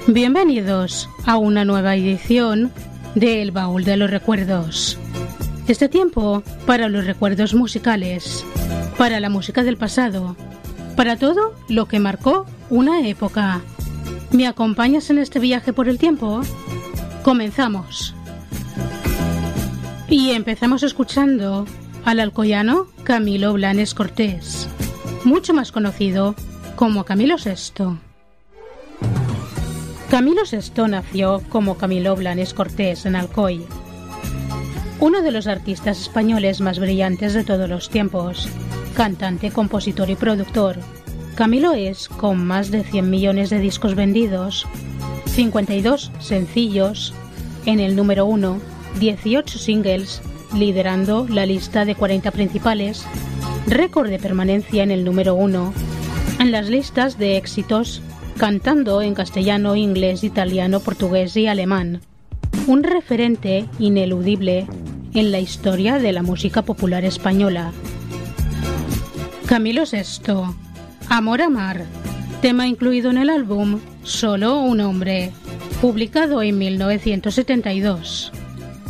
Bienvenidos a una nueva edición de El Baúl de los Recuerdos. Este tiempo para los recuerdos musicales, para la música del pasado, para todo lo que marcó una época. ¿Me acompañas en este viaje por el tiempo? Comenzamos. Y empezamos escuchando al alcoyano Camilo Blanes Cortés, mucho más conocido como Camilo VI. Camilo VI nació como Camilo Blanes Cortés en Alcoy, uno de los artistas españoles más brillantes de todos los tiempos, cantante, compositor y productor. Camilo es, con más de 100 millones de discos vendidos, 52 sencillos, en el número 1, 18 singles, liderando la lista de 40 principales, récord de permanencia en el número 1, en las listas de éxitos, cantando en castellano, inglés, italiano, portugués y alemán. Un referente ineludible en la historia de la música popular española. Camilo VI, Amor a Mar, tema incluido en el álbum Solo un hombre, publicado en 1972.